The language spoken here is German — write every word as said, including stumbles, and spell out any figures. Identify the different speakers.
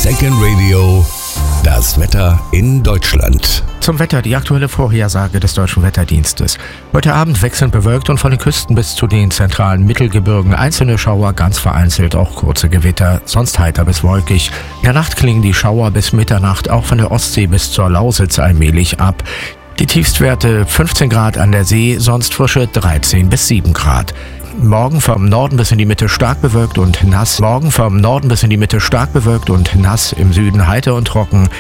Speaker 1: Second Radio, das Wetter in Deutschland.
Speaker 2: Zum Wetter die aktuelle Vorhersage des Deutschen Wetterdienstes. Heute Abend wechselnd bewölkt und von den Küsten bis zu den zentralen Mittelgebirgen einzelne Schauer, ganz vereinzelt auch kurze Gewitter, sonst heiter bis wolkig. In der Nacht klingen die Schauer bis Mitternacht auch von der Ostsee bis zur Lausitz allmählich ab. Die Tiefstwerte fünfzehn Grad an der See, sonst frische dreizehn bis sieben Grad. Morgen vom Norden bis in die Mitte stark bewölkt und nass. Morgen vom Norden bis in die Mitte stark bewölkt und nass, im Süden heiter und trocken.